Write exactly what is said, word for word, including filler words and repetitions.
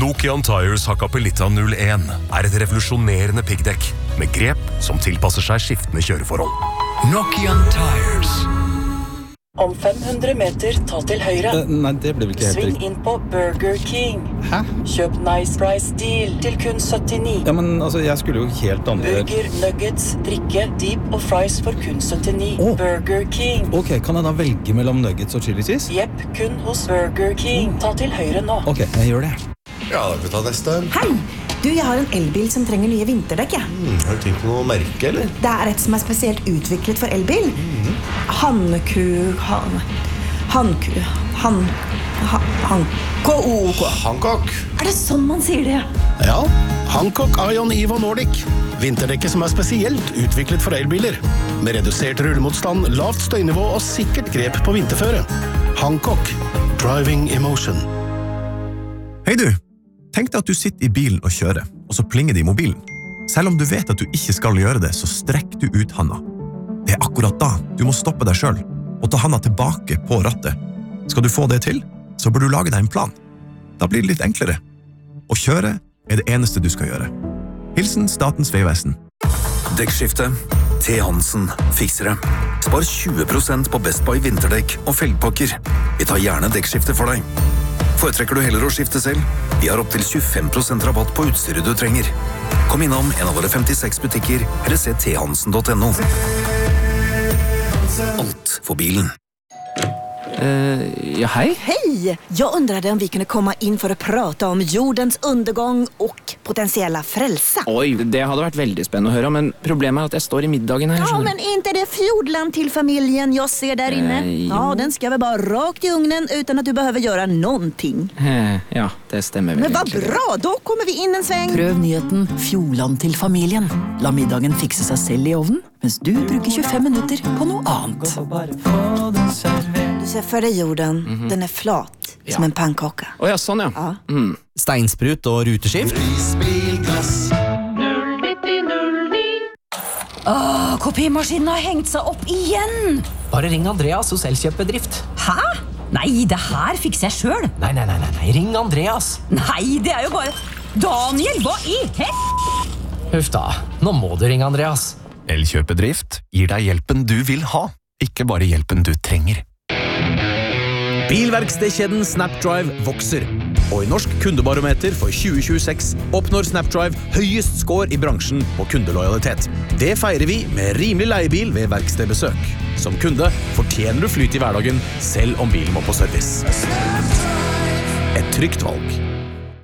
Nokian Tires Hakkapelitta null en er et revolusjonerende piggdekk med grep som tilpasser seg skiftende kjøreforhold. Nokian Tires. Om fem hundre meter, ta til høyre. Uh, nei, det ble vel ikke helt Sving riktig. inn på Burger King. Hæ? Kjøp Nice Price Deal til kun syttini. Ja, men altså, jeg skulle jo helt andre... Burger, nuggets, drikke, deep og fries for kun syttini. Åh. Burger King. Ok, kan jeg da velge mellom nuggets og chili cheese? Jepp, kun hos Burger King. Ta til høyre nå. Ok, jeg gjør det. Ja, da kan vi ta neste. Hei! Du, jeg har en elbil som trenger nye vinterdekk, ja. Mm, har du tenkt på noe merke, eller? Det er et som er spesielt utviklet for elbil. Mm. Hanku... Han... Hanku... Han... Han... Hankook. Hancock. Er det sånn man sier det? Ja, Hancock Ion Evo Nordic. Vinterdekket som er spesielt utviklet for elbiler. Med redusert rullemotstand, lavt støynivå og sikkert grep på vinterføre. Hancock. Driving emotion. Hei du, tenk deg at du sitter i bilen og kjører, og så plinger det i mobilen. Selv om du vet at du ikke skal gjøre det, så strekk du ut handa. Det er akkurat da du må stoppe deg selv, og ta handa tilbake på rattet. Skal du få det til, så bør du lage deg en plan. Da blir det litt enklere. Å kjøre er det eneste du skal gjøre. Hilsen Statens Vegvesen. Dekkskifte. T. Hansen fikser det. Spar tjue prosent på Best Buy vinterdekk og felgpakker. Vi tar gjerne dekkskifte for deg. Foretrekker du heller å skifte selv? Vi har opp til tjuefem prosent rabatt på utstyret du trenger. Kom innom en av våre femtiseks butikker, eller se t hansen punktum no. Alt for bilen. Uh, ja, hej. Hej! Jag undrade om vi kunde komma in för att prata om jordens undergång och potentiella frälsa. Oj, det hade varit väldigt spännande att höra, men problemet är att jag står i middagen här. Ja, men inte det fjordland till familjen jag ser där inne. Eh, ja, den ska väl bara rakt i ugnen utan att du behöver göra någonting. Eh, ja, det stämmer väl. Men vad bra, då kommer vi in en sväng. Prøv nyheten Fjordland til familien. La middagen fikse seg selv i ovnen, mens du bruker tjuefem minutter på noe annet. Du ser för dig jorden, mm-hmm. Den är flat ja. Som en pannkaka. Åh ja, sånn ja. ja. Mm. Steinsprut og ruteskift. Åh, kopimaskinen har hengt seg opp igjen. Bare ring Andreas hos Elkjøpbedrift. Hæ? Nei, det her fikser jeg selv. Nei, nei, nei, nei, ring Andreas. Nei, det er jo bare... Daniel, hva i hett? Huff da, nå må du ringe Andreas. Elkjøpbedrift gir deg hjelpen du vil ha, ikke bare hjelpen du trenger. Bilverkstedkjeden Snapdrive vokser, og i Norsk kundebarometer for tjue tjueseks oppnår Snapdrive høyest score i bransjen på kundelojalitet. Det feirer vi med rimelig leiebil ved verkstedbesøk. Som kunde fortjener du flyt i hverdagen, selv om bilen må på service. Et trygt valg.